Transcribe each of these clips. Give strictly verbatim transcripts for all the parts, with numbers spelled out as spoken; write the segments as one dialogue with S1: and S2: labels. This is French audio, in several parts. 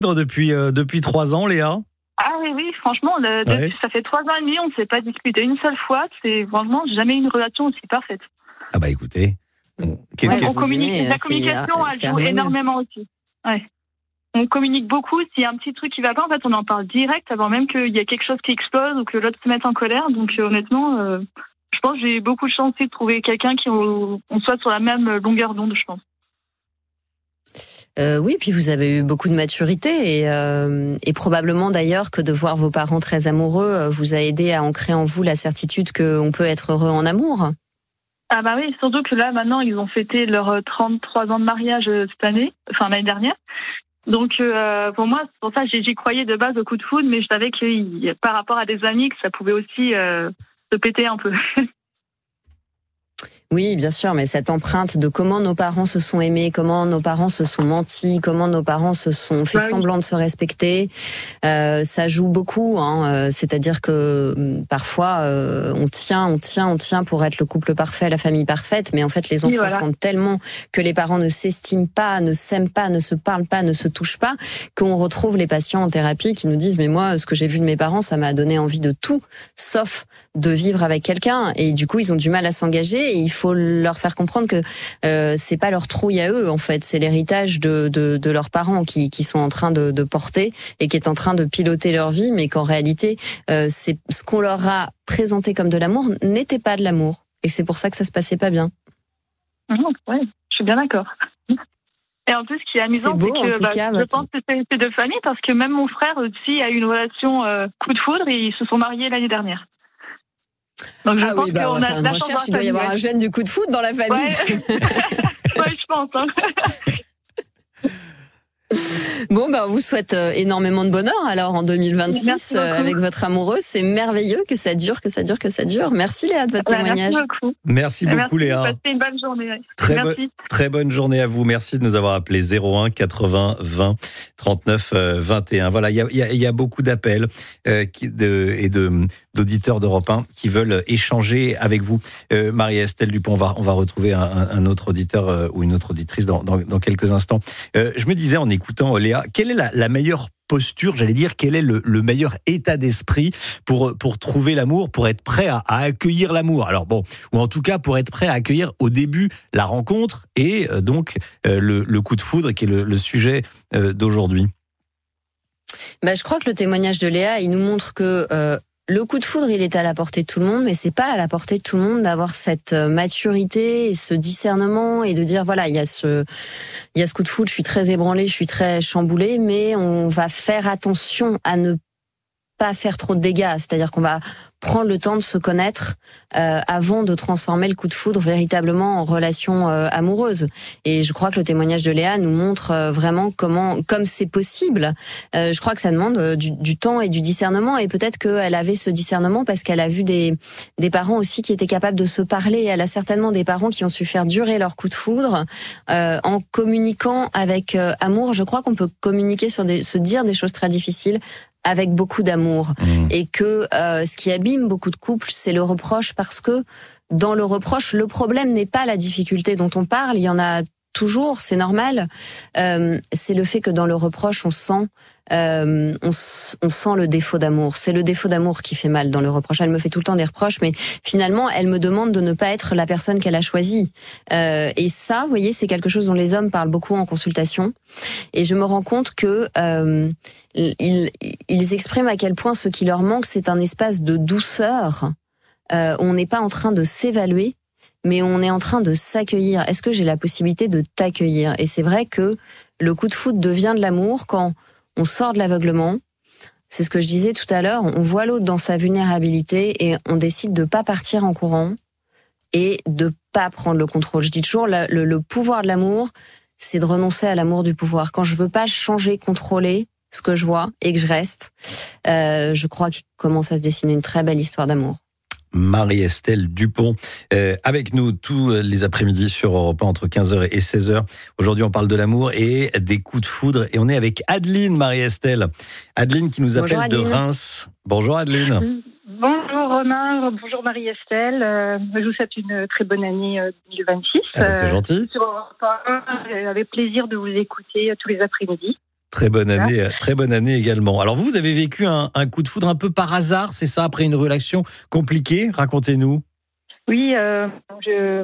S1: depuis, euh, depuis trois ans, Léa.
S2: Ah oui, oui, franchement, le, ouais. depuis, ça fait trois ans et demi, on ne s'est pas disputé une seule fois. C'est vraiment jamais une relation aussi parfaite.
S1: Ah bah écoutez.
S2: On, ouais, on communique, aimez, la communication, elle joue énormément aussi. Ouais. On communique beaucoup. S'il y a un petit truc qui va pas, en fait, on en parle direct avant même qu'il y ait quelque chose qui explose ou que l'autre se mette en colère. Donc euh, honnêtement, euh, je pense que j'ai eu beaucoup de chance de trouver quelqu'un qui on, on soit sur la même longueur d'onde, je pense.
S3: Euh, oui, puis vous avez eu beaucoup de maturité et, euh, et probablement d'ailleurs que de voir vos parents très amoureux vous a aidé à ancrer en vous la certitude qu'on peut être heureux en amour.
S2: Ah bah oui, surtout que là maintenant ils ont fêté leurs trente-trois ans de mariage cette année, enfin l'année dernière. Donc euh, pour moi, c'est pour ça que j'y croyais de base au coup de foudre, mais je savais que par rapport à des amis que ça pouvait aussi euh, se péter un peu.
S3: Oui, bien sûr, mais cette empreinte de comment nos parents se sont aimés, comment nos parents se sont mentis, comment nos parents se sont fait ouais, semblant oui. de se respecter, euh, ça joue beaucoup. Hein, c'est-à-dire que parfois euh, on tient, on tient, on tient pour être le couple parfait, la famille parfaite, mais en fait les enfants oui, voilà. sentent tellement que les parents ne s'estiment pas, ne s'aiment pas, ne se parlent pas, ne se touchent pas, qu'on retrouve les patients en thérapie qui nous disent mais moi ce que j'ai vu de mes parents, ça m'a donné envie de tout, sauf de vivre avec quelqu'un. Et du coup ils ont du mal à s'engager et il faut faut leur faire comprendre que euh, c'est pas leur trouille à eux en fait, c'est l'héritage de, de, de leurs parents qui, qui sont en train de, de porter et qui est en train de piloter leur vie, mais qu'en réalité euh, c'est ce qu'on leur a présenté comme de l'amour n'était pas de l'amour et c'est pour ça que ça se passait pas bien.
S2: Mmh, ouais, je suis bien d'accord. Et en plus, ce qui est amusant, c'est, beau, c'est que bah, cas, je votre... pense que c'est, c'est de famille parce que même mon frère aussi a eu une relation euh, coup de foudre et ils se sont mariés l'année dernière. Donc je
S3: ah
S2: pense
S3: oui, bah, on va faire une recherche, il doit y avoir un gène du coup de foot dans la famille.
S2: Ouais, ouais je pense. Hein.
S3: Bon, bah, on vous souhaite énormément de bonheur alors en deux mille vingt-six euh, avec votre amoureux. C'est merveilleux que ça dure, que ça dure, que ça dure. Merci Léa de votre ouais, témoignage.
S2: Merci beaucoup.
S1: Merci beaucoup
S2: merci,
S1: Léa.
S2: Passez une bonne journée.
S1: Très,
S2: merci.
S1: Bo- très bonne journée à vous. Merci de nous avoir appelé zéro un quatre-vingts vingt trente-neuf vingt et un. Voilà, il y a, y, a, y a beaucoup d'appels euh, qui, de, et de, d'auditeurs d'Europe un qui veulent échanger avec vous. Euh, Marie-Estelle Dupont, on va, on va retrouver un, un autre auditeur euh, ou une autre auditrice dans, dans, dans quelques instants. Euh, je me disais en écoutant Léa, quelle est la, la meilleure posture, j'allais dire, quel est le, le meilleur état d'esprit pour, pour trouver l'amour, pour être prêt à, à accueillir l'amour. Alors bon, ou en tout cas pour être prêt à accueillir au début la rencontre et euh, donc euh, le, le coup de foudre qui est le, le sujet euh, d'aujourd'hui.
S3: Bah, je crois que le témoignage de Léa, il nous montre que euh, le coup de foudre, il est à la portée de tout le monde, mais c'est pas à la portée de tout le monde d'avoir cette maturité et ce discernement et de dire voilà, il y a ce, il y a ce coup de foudre, je suis très ébranlée, je suis très chamboulée, mais on va faire attention à ne pas faire trop de dégâts, c'est-à-dire qu'on va prendre le temps de se connaître euh, avant de transformer le coup de foudre véritablement en relation euh, amoureuse. Et je crois que le témoignage de Léa nous montre euh, vraiment comment, comme c'est possible. Euh, je crois que ça demande euh, du, du temps et du discernement. Et peut-être qu'elle avait ce discernement parce qu'elle a vu des des parents aussi qui étaient capables de se parler. Elle a certainement des parents qui ont su faire durer leur coup de foudre euh, en communiquant avec euh, amour. Je crois qu'on peut communiquer sur des, se dire des choses très difficiles avec beaucoup d'amour mmh. et que euh, ce qui abîme beaucoup de couples, c'est le reproche parce que dans le reproche, le problème n'est pas la difficulté dont on parle, il y en a toujours, c'est normal. Euh, c'est le fait que dans le reproche, on sent, euh, on, on sent le défaut d'amour. C'est le défaut d'amour qui fait mal dans le reproche. Elle me fait tout le temps des reproches, mais finalement, elle me demande de ne pas être la personne qu'elle a choisie. Euh, et ça, vous voyez, c'est quelque chose dont les hommes parlent beaucoup en consultation. Et je me rends compte que euh, ils, ils expriment à quel point ce qui leur manque, c'est un espace de douceur. Euh, on n'est pas en train de s'évaluer, mais on est en train de s'accueillir. Est-ce que j'ai la possibilité de t'accueillir ? Et c'est vrai que le coup de foudre devient de l'amour quand on sort de l'aveuglement. C'est ce que je disais tout à l'heure, on voit l'autre dans sa vulnérabilité et on décide de pas partir en courant et de pas prendre le contrôle. Je dis toujours, le, le, le pouvoir de l'amour, c'est de renoncer à l'amour du pouvoir. Quand je veux pas changer, contrôler ce que je vois et que je reste, euh, je crois qu'il commence à se dessiner une très belle histoire d'amour.
S1: Marie-Estelle Dupont, euh, avec nous tous les après-midi sur Europe un entre quinze heures et seize heures. Aujourd'hui, on parle de l'amour et des coups de foudre. Et on est avec Adeline, Marie-Estelle. Adeline qui nous appelle de Reims. Bonjour Adeline.
S4: Bonjour Romain, bonjour Marie-Estelle. Euh, je vous souhaite une très bonne année deux mille vingt-six.
S1: Ah bah c'est gentil.
S4: Euh, sur Europe un, avec plaisir de vous écouter tous les après-midi.
S1: Très bonne année, très bonne année également. Alors vous, vous avez vécu un, un coup de foudre un peu par hasard, c'est ça, après une relation compliquée? Racontez-nous.
S4: Oui, euh, je...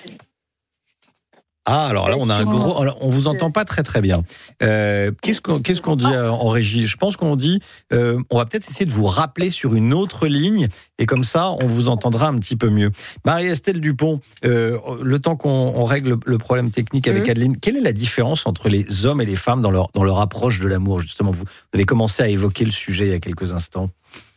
S1: Ah, alors là, on a un gros. On vous entend pas très très bien. Euh, qu'est-ce qu'on qu'est-ce qu'on dit en régie? Je pense qu'on dit. Euh, on va peut-être essayer de vous rappeler sur une autre ligne et comme ça, on vous entendra un petit peu mieux. Marie-Estelle Dupont, euh, le temps qu'on on règle le problème technique avec mmh. Adeline, quelle est la différence entre les hommes et les femmes dans leur dans leur approche de l'amour? Justement, vous avez commencé à évoquer le sujet il y a quelques instants.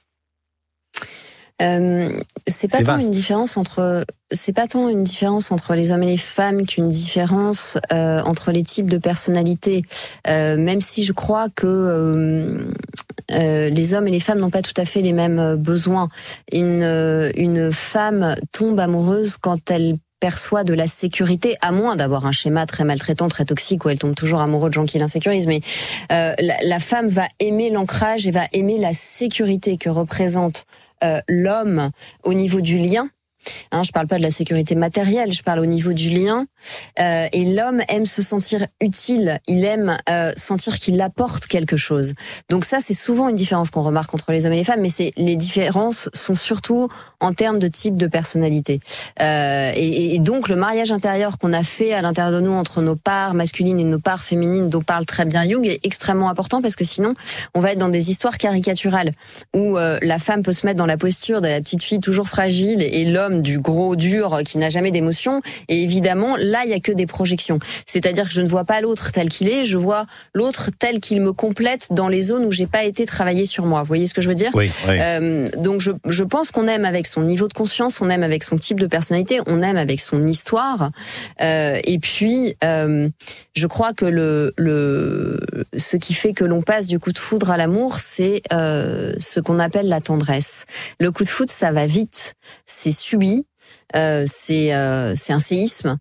S3: Euh, c'est pas c'est tant vaste. une différence entre c'est pas tant une différence entre les hommes et les femmes qu'une différence euh, entre les types de personnalités. Euh, même si je crois que euh, euh, les hommes et les femmes n'ont pas tout à fait les mêmes besoins. Une une femme tombe amoureuse quand elle perçoit de la sécurité, à moins d'avoir un schéma très maltraitant, très toxique, où elle tombe toujours amoureuse de gens qui l'insécurisent. Mais euh, la, la femme va aimer l'ancrage et va aimer la sécurité que représente euh, l'homme au niveau du lien. Hein, je parle pas de la sécurité matérielle, je parle au niveau du lien. Euh, et l'homme aime se sentir utile, il aime euh, sentir qu'il apporte quelque chose. Donc ça, c'est souvent une différence qu'on remarque entre les hommes et les femmes, mais c'est les différences sont surtout en termes de type de personnalité. Euh, et, et donc le mariage intérieur qu'on a fait à l'intérieur de nous entre nos parts masculines et nos parts féminines, dont parle très bien Jung, est extrêmement important parce que sinon, on va être dans des histoires caricaturales où euh, la femme peut se mettre dans la posture de la petite fille toujours fragile et, et l'homme du gros dur qui n'a jamais d'émotion. Et évidemment, là, il y a que des projections. C'est-à-dire que je ne vois pas l'autre tel qu'il est, je vois l'autre tel qu'il me complète dans les zones où j'ai pas été travailler sur moi. Vous voyez ce que je veux dire?
S1: Oui. oui.
S3: Euh, donc, je, je pense qu'on aime avec son niveau de conscience, on aime avec son type de personnalité, on aime avec son histoire. Euh, et puis, euh, je crois que le, le, ce qui fait que l'on passe du coup de foudre à l'amour, c'est euh, ce qu'on appelle la tendresse. Le coup de foudre, ça va vite, c'est subi. Euh, c'est euh, c'est un séisme.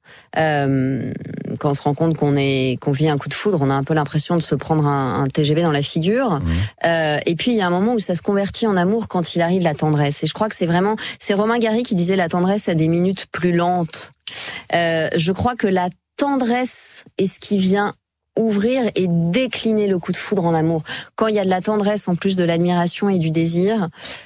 S3: Euh, quand on se rend compte qu'on est qu'on vit un coup de foudre, on a un peu l'impression de se prendre un, un T G V dans la figure. Mmh. Euh, et puis il y a un moment où ça se convertit en amour quand il arrive la tendresse. Et je crois que c'est vraiment c'est Romain Gary qui disait la tendresse a des minutes plus lentes. Euh, je crois que la tendresse est ce qui vient ouvrir et décliner le coup de foudre en amour. Quand il y a de la tendresse en plus de l'admiration et du désir,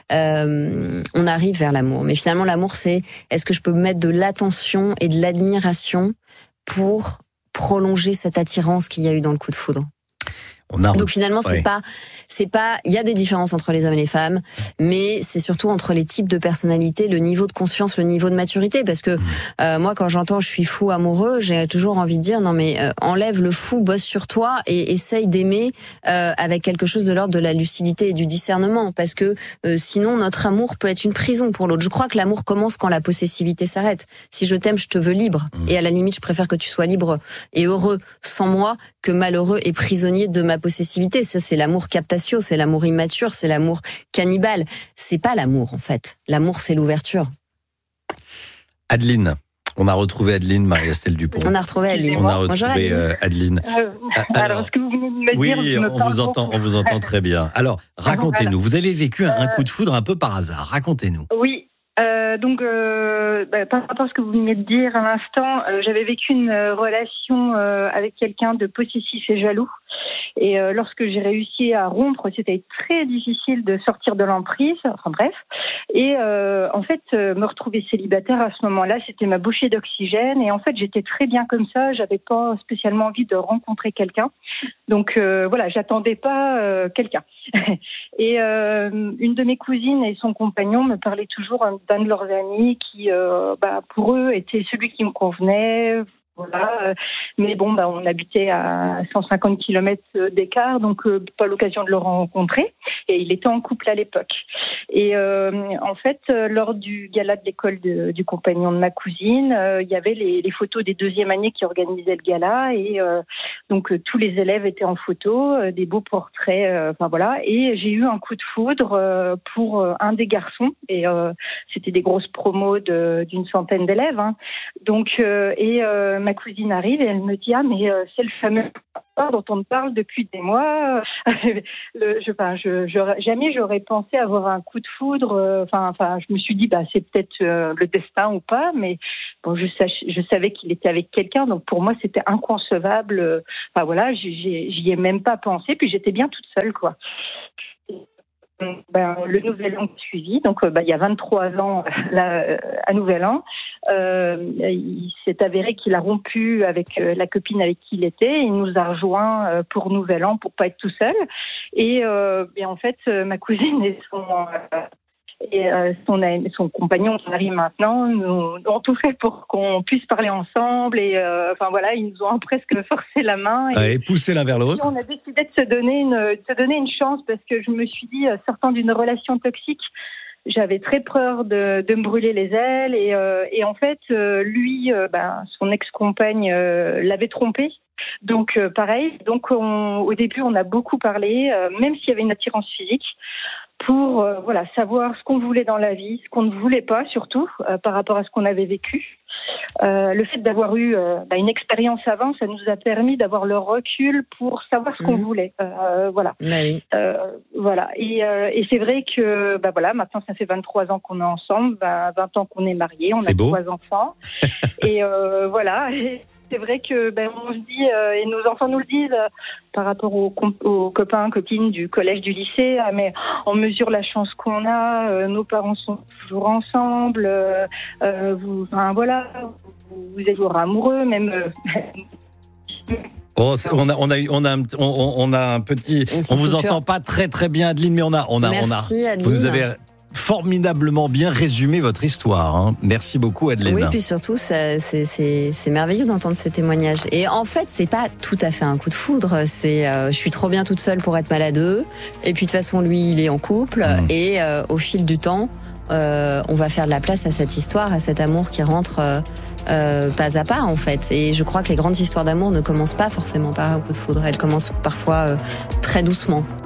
S3: euh, on arrive vers l'amour. Mais finalement, l'amour, c'est est-ce que je peux mettre de l'attention et de l'admiration pour prolonger cette attirance qu'il y a eu dans le coup de foudre.
S1: On a...
S3: Donc finalement, c'est
S1: ouais.
S3: pas, c'est pas, il y a des différences entre les hommes et les femmes, mais c'est surtout entre les types de personnalités, le niveau de conscience, le niveau de maturité. Parce que euh, moi, quand j'entends je suis fou amoureux, j'ai toujours envie de dire non mais euh, enlève le fou, bosse sur toi et essaye d'aimer euh, avec quelque chose de l'ordre de la lucidité et du discernement. Parce que euh, sinon, notre amour peut être une prison pour l'autre. Je crois que l'amour commence quand la possessivité s'arrête. Si je t'aime, je te veux libre. Mmh. Et à la limite, je préfère que tu sois libre et heureux sans moi que malheureux et prisonnier de ma possessivité. Ça, c'est l'amour captatio, c'est l'amour immature, c'est l'amour cannibale. C'est pas l'amour, en fait. L'amour, c'est l'ouverture.
S1: Adeline. On a retrouvé Adeline, Marie-Estelle Dupont.
S3: On a retrouvé Adeline.
S1: On a retrouvé euh, Adeline.
S4: Euh, alors, alors, est-ce que vous venez de me
S1: oui,
S4: dire
S1: on vous entend, on vous entend très bien. Alors, racontez-nous. Vous avez vécu un, un coup de foudre un peu par hasard. Racontez-nous.
S4: Oui. Euh, donc, euh, bah, par rapport à ce que vous venez de dire à l'instant, euh, j'avais vécu une euh, relation euh, avec quelqu'un de possessif et jaloux. Et euh, lorsque j'ai réussi à rompre, c'était très difficile de sortir de l'emprise. Enfin bref. Et euh, en fait, euh, me retrouver célibataire à ce moment-là, c'était ma bouffée d'oxygène. Et en fait, j'étais très bien comme ça. J'avais pas spécialement envie de rencontrer quelqu'un. Donc euh, voilà, j'attendais pas euh, quelqu'un. Et euh, une de mes cousines et son compagnon me parlaient toujours d'un de leurs amis qui, euh, bah, pour eux, était celui qui me convenait. Voilà, mais bon, bah, on habitait à cent cinquante kilomètres d'écart, donc euh, pas l'occasion de le rencontrer. Et il était en couple à l'époque. Et euh, en fait, euh, lors du gala de l'école de, du compagnon de ma cousine, euh, il y avait les, les photos des deuxième années qui organisaient le gala, et euh, donc euh, tous les élèves étaient en photo, euh, des beaux portraits, euh, enfin voilà. Et j'ai eu un coup de foudre euh, pour euh, un des garçons, et euh, c'était des grosses promos de, d'une centaine d'élèves. Hein. Donc euh, et euh, ma cousine arrive et elle me dit « Ah, mais euh, c'est le fameux dont on parle depuis des mois. » le, je, enfin, je, je, jamais j'aurais pensé avoir un coup de foudre. Enfin, enfin, je me suis dit, bah, c'est peut-être euh, le destin ou pas, mais bon, je, sach, je savais qu'il était avec quelqu'un, donc pour moi, c'était inconcevable. Enfin, voilà, j'y, j'y ai même pas pensé, puis j'étais bien toute seule, quoi. Ben, le Nouvel An suivi, donc ben, il y a vingt-trois ans, là, à Nouvel An, euh, il s'est avéré qu'il a rompu avec euh, la copine avec qui il était. Il nous a rejoints euh, pour Nouvel An pour pas être tout seul. Et, euh, et en fait, ma cousine et son euh, et euh, son, son compagnon, son mari maintenant, nous ont tout fait pour qu'on puisse parler ensemble. Et euh, enfin voilà, ils nous ont presque forcé la main. Et,
S1: Allez, pousser l'un vers l'autre.
S4: On a décidé de se donner une, de se donner une chance parce que je me suis dit, sortant d'une relation toxique, j'avais très peur de, de me brûler les ailes. Et, euh, et en fait, euh, lui, euh, ben, son ex-compagne euh, l'avait trompé. Donc euh, pareil. Donc on, au début, on a beaucoup parlé, euh, même s'il y avait une attirance physique, pour euh, voilà savoir ce qu'on voulait dans la vie, ce qu'on ne voulait pas surtout euh, par rapport à ce qu'on avait vécu. Euh, le fait d'avoir eu euh, bah, une expérience avant, ça nous a permis d'avoir le recul pour savoir ce mmh. qu'on voulait. Euh, voilà.
S3: Bah oui.
S4: Euh, voilà. Et, euh, et c'est vrai que bah voilà, maintenant ça fait vingt-trois ans qu'on est ensemble, bah, vingt ans qu'on est mariés, on
S1: c'est
S4: a
S1: beau.
S4: trois enfants. et euh, voilà. Et c'est vrai que ben on se dit euh, et nos enfants nous le disent euh, par rapport aux, aux copains, copines du collège, du lycée. Ah, mais on mesure la chance qu'on a. Euh, nos parents sont toujours ensemble. Euh, euh, vous, enfin voilà, vous, vous êtes toujours amoureux, même. Euh,
S1: Oh, on a, on a, on a, un, on, on a un petit. On vous entend pas très très bien, Adeline, mais on a, on a,
S3: Merci,
S1: on a.
S3: Adeline.
S1: Vous nous avez formidablement bien résumé votre histoire. Hein. Merci beaucoup, Adeline.
S3: Oui, puis surtout, ça, c'est, c'est, c'est merveilleux d'entendre ces témoignages. Et en fait, c'est pas tout à fait un coup de foudre. C'est, euh, je suis trop bien toute seule pour être maladeux. Et puis de toute façon, lui, il est en couple. Mmh. Et euh, au fil du temps, euh, on va faire de la place à cette histoire, à cet amour qui rentre. Euh, Euh, pas à pas en fait, et je crois que les grandes histoires d'amour ne commencent pas forcément par un coup de foudre, elles commencent parfois euh, très doucement.